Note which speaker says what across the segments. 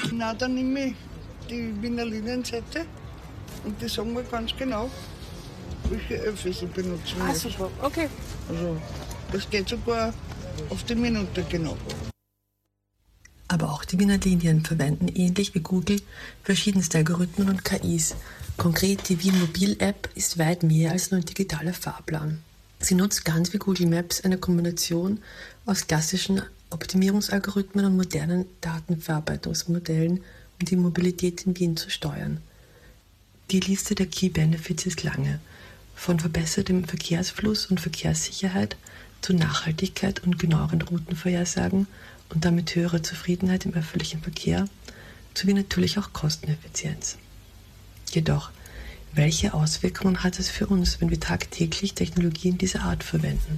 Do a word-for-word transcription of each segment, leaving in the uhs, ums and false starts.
Speaker 1: Na, dann nehme ich die Wiener Linienseite und die sagen mir ganz genau, welche Öffis ich benutzen
Speaker 2: Ah,
Speaker 1: muss.
Speaker 2: super, okay.
Speaker 1: Also, das geht sogar auf die Minute genau.
Speaker 3: Aber auch die Wiener Linien verwenden ähnlich wie Google verschiedenste Algorithmen und K Is. Konkret die Wien Mobil-App ist weit mehr als nur ein digitaler Fahrplan. Sie nutzt ganz wie Google Maps eine Kombination aus klassischen Optimierungsalgorithmen und modernen Datenverarbeitungsmodellen, um die Mobilität in Wien zu steuern. Die Liste der Key Benefits ist lange, von verbessertem Verkehrsfluss und Verkehrssicherheit zu Nachhaltigkeit und genaueren Routenvorhersagen und damit höherer Zufriedenheit im öffentlichen Verkehr, sowie natürlich auch Kosteneffizienz. Jedoch, welche Auswirkungen hat es für uns, wenn wir tagtäglich Technologien dieser Art verwenden?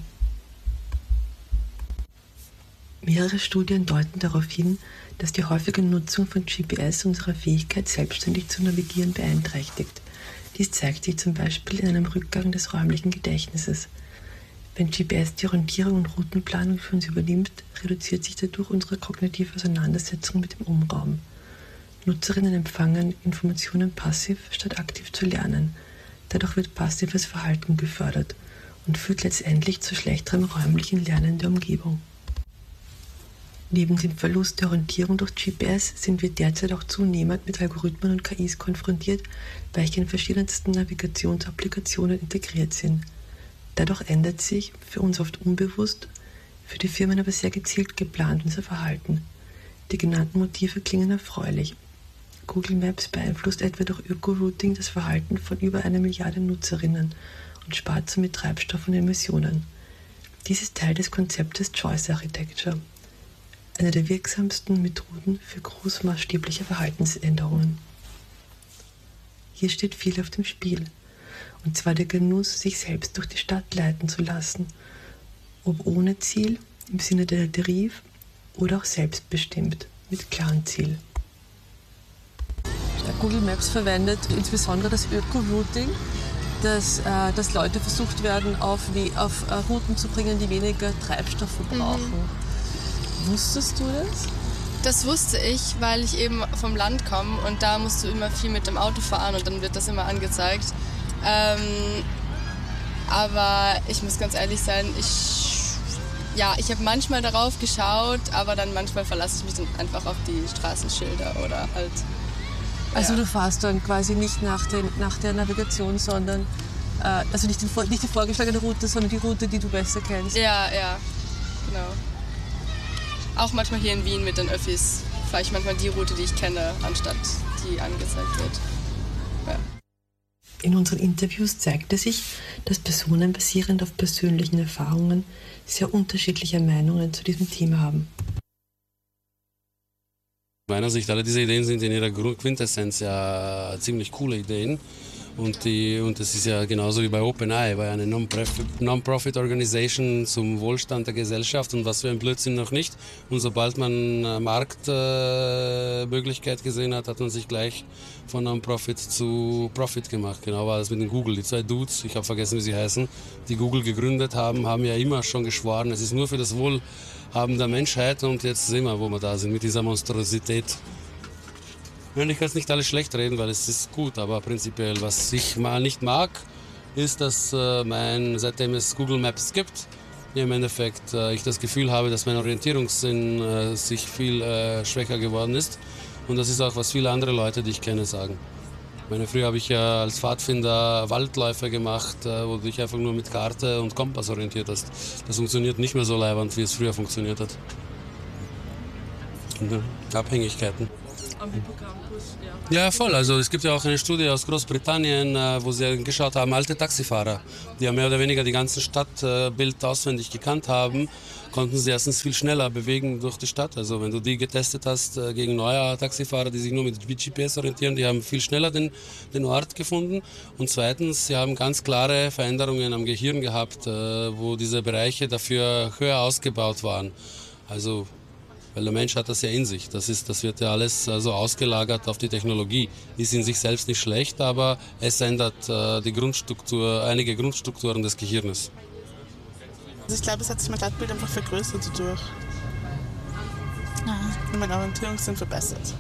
Speaker 3: Mehrere Studien deuten darauf hin, dass die häufige Nutzung von G P S unsere Fähigkeit, selbstständig zu navigieren, beeinträchtigt. Dies zeigt sich zum Beispiel in einem Rückgang des räumlichen Gedächtnisses. Wenn G P S die Orientierung und Routenplanung für uns übernimmt, reduziert sich dadurch unsere kognitive Auseinandersetzung mit dem Umraum. Nutzerinnen empfangen Informationen passiv, statt aktiv zu lernen. Dadurch wird passives Verhalten gefördert und führt letztendlich zu schlechterem räumlichen Lernen der Umgebung. Neben dem Verlust der Orientierung durch G P S sind wir derzeit auch zunehmend mit Algorithmen und K Is konfrontiert, welche in verschiedensten Navigationsapplikationen integriert sind. Dadurch ändert sich, für uns oft unbewusst, für die Firmen aber sehr gezielt geplant unser Verhalten. Die genannten Motive klingen erfreulich. Google Maps beeinflusst etwa durch Öko-Routing das Verhalten von über einer Milliarde Nutzerinnen und spart somit Treibstoff und Emissionen. Dies ist Teil des Konzeptes Choice Architecture, eine der wirksamsten Methoden für großmaßstäbliche Verhaltensänderungen. Hier steht viel auf dem Spiel, und zwar der Genuss, sich selbst durch die Stadt leiten zu lassen, ob ohne Ziel, im Sinne der Tarif, oder auch selbstbestimmt, mit klarem Ziel.
Speaker 2: Google Maps verwendet insbesondere das Öko-Routing, dass, äh, dass Leute versucht werden, auf, auf äh, Routen zu bringen, die weniger Treibstoff verbrauchen. Mhm. Wusstest du das?
Speaker 4: Das wusste ich, weil ich eben vom Land komme und da musst du immer viel mit dem Auto fahren und dann wird das immer angezeigt. Ähm, aber ich muss ganz ehrlich sein, ich, ja, ich habe manchmal darauf geschaut, aber dann manchmal verlasse ich mich dann einfach auf die Straßenschilder oder halt.
Speaker 2: Also
Speaker 4: ja.
Speaker 2: Du fährst dann quasi nicht nach, den, nach der Navigation, sondern äh, also nicht, den, nicht die vorgeschlagene Route, sondern die Route, die du besser kennst.
Speaker 4: Ja, ja, genau. Auch manchmal hier in Wien mit den Öffis fahre ich manchmal die Route, die ich kenne, anstatt die angezeigt wird. Ja.
Speaker 3: In unseren Interviews zeigte sich, dass Personen basierend auf persönlichen Erfahrungen sehr unterschiedliche Meinungen zu diesem Thema haben.
Speaker 5: Aus meiner Sicht, alle diese Ideen sind in ihrer Quintessenz ja ziemlich coole Ideen. Und, die, und das ist ja genauso wie bei OpenAI, bei einer Non-Profit-Organisation zum Wohlstand der Gesellschaft und was für ein Blödsinn noch nicht. Und sobald man eine Marktmöglichkeit äh, gesehen hat, hat man sich gleich von Non-Profit zu Profit gemacht. Genau war das mit den Google. Die zwei Dudes, ich habe vergessen, wie sie heißen, die Google gegründet haben, haben ja immer schon geschworen, es ist nur für das Wohlhaben der Menschheit und jetzt sehen wir, wo wir da sind mit dieser Monstrosität. Ich kann es nicht alles schlecht reden, weil es ist gut, aber prinzipiell, was ich mal nicht mag, ist, dass äh, mein, seitdem es Google Maps gibt, im Endeffekt äh, ich das Gefühl habe, dass mein Orientierungssinn äh, sich viel äh, schwächer geworden ist. Und das ist auch, was viele andere Leute, die ich kenne, sagen. Ich meine, früher habe ich ja als Pfadfinder Waldläufe gemacht, äh, wo du dich einfach nur mit Karte und Kompass orientiert hast. Das funktioniert nicht mehr so leiwand, wie es früher funktioniert hat. Und, äh, Abhängigkeiten. Ja, voll. Also es gibt ja auch eine Studie aus Großbritannien, wo sie geschaut haben, alte Taxifahrer, die ja mehr oder weniger die ganze Stadtbild auswendig gekannt haben, konnten sie erstens viel schneller bewegen durch die Stadt. Also wenn du die getestet hast gegen neue Taxifahrer, die sich nur mit G P S orientieren, die haben viel schneller den, den Ort gefunden. Und zweitens, sie haben ganz klare Veränderungen am Gehirn gehabt, wo diese Bereiche dafür höher ausgebaut waren. Also weil der Mensch hat das ja in sich. Das, ist, das wird ja alles also ausgelagert auf die Technologie. Ist in sich selbst nicht schlecht, aber es ändert äh, die Grundstruktur, einige Grundstrukturen des Gehirnes.
Speaker 6: Also ich glaube, es hat sich mein Stadtbild einfach vergrößert dadurch. Ja. Und mein Orientierungssinn verbessert.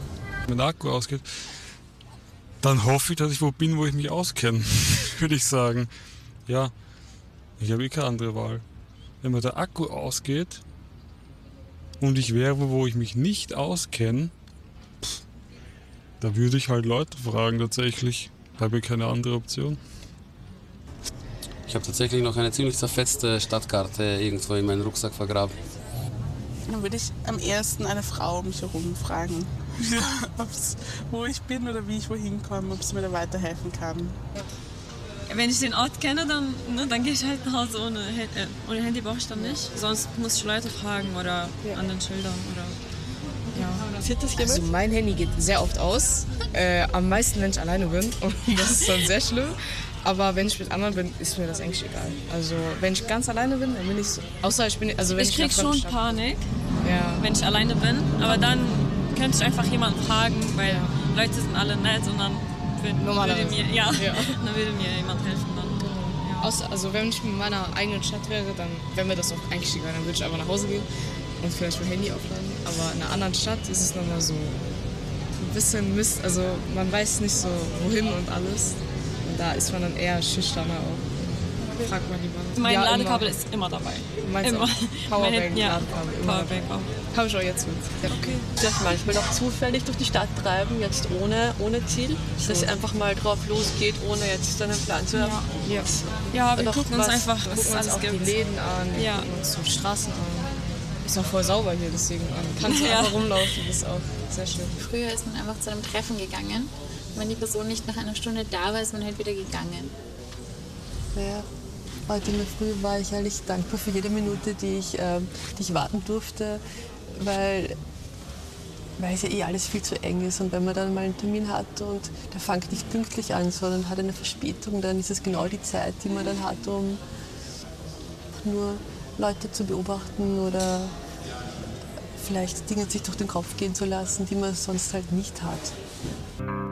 Speaker 7: Wenn der Akku ausgeht, dann hoffe ich, dass ich wo bin, wo ich mich auskenne, würde ich sagen. Ja, ich habe eh keine andere Wahl. Wenn mir der Akku ausgeht und ich wäre wo, wo ich mich nicht auskenne, da würde ich halt Leute fragen tatsächlich. Da habe ich keine andere Option.
Speaker 5: Ich habe tatsächlich noch eine ziemlich zerfetzte Stadtkarte irgendwo in meinen Rucksack vergraben.
Speaker 6: Dann würde ich am ersten eine Frau um mich herum fragen, ob's, wo ich bin oder wie ich wohin komme, ob sie mir da weiterhelfen kann.
Speaker 8: Wenn ich den Ort kenne, dann, ne, dann gehe ich halt nach Hause ohne, äh, ohne Handy brauche ich dann nicht. Sonst muss ich Leute fragen oder ja. an den Schildern oder ja.
Speaker 2: Passiert das jemand?
Speaker 9: Also mein Handy geht sehr oft aus, äh, am meisten, wenn ich alleine bin und das ist dann sehr schlimm. Aber wenn ich mit anderen bin, ist mir das eigentlich egal. Also wenn ich ganz alleine bin, dann bin ich so. Außer ich bin, also wenn
Speaker 8: ich
Speaker 9: ich
Speaker 8: krieg schon Panik,
Speaker 9: ja.
Speaker 8: wenn ich alleine bin. Aber dann könnte ich einfach jemanden fragen, weil ja. Leute sind alle nett und dann würde, würde mir, ja, ja. dann würde mir jemand helfen. Dann. Ja.
Speaker 9: Außer, also wenn ich in meiner eigenen Stadt wäre, dann wäre mir das auch eigentlich egal. Dann würde ich einfach nach Hause gehen und vielleicht mein Handy aufladen. Aber in einer anderen Stadt ist es nochmal so ein bisschen Mist. Also man weiß nicht so wohin und alles. Da ist man dann eher schüchterner auch. Fragt man lieber.
Speaker 8: Mein
Speaker 9: ja,
Speaker 8: Ladekabel
Speaker 9: immer.
Speaker 8: ist immer dabei.
Speaker 9: Meinst
Speaker 8: immer.
Speaker 9: Auch? Powerbank,
Speaker 8: ja,
Speaker 9: Ladekabel. Immer
Speaker 8: Powerbank auch.
Speaker 9: Habe ich auch jetzt mit. Ja.
Speaker 2: Okay. Darf manchmal auch zufällig durch die Stadt treiben, jetzt ohne, ohne Ziel, so. Dass es einfach mal drauf losgeht, ohne jetzt einen Plan zu haben.
Speaker 9: Ja, ja.
Speaker 8: ja wir
Speaker 2: doch
Speaker 8: gucken uns
Speaker 2: was,
Speaker 8: einfach was
Speaker 9: gucken uns
Speaker 8: alles
Speaker 9: auch
Speaker 8: gibt.
Speaker 9: die Läden an, wir
Speaker 8: ja.
Speaker 9: gucken uns so Straßen an. Ist auch voll sauber hier, deswegen man kann so ja. einfach rumlaufen, das ist auch sehr schön.
Speaker 10: Früher ist man einfach zu einem Treffen gegangen. Wenn die Person nicht nach einer Stunde da war, ist man halt wieder gegangen.
Speaker 2: Ja, heute in der Früh war ich eigentlich dankbar für jede Minute, die ich, ähm, die ich warten durfte, weil, weil es ja eh alles viel zu eng ist. Und wenn man dann mal einen Termin hat und der fängt nicht pünktlich an, sondern hat eine Verspätung, dann ist es genau die Zeit, die man dann hat, um nur Leute zu beobachten oder vielleicht Dinge sich durch den Kopf gehen zu lassen, die man sonst halt nicht hat.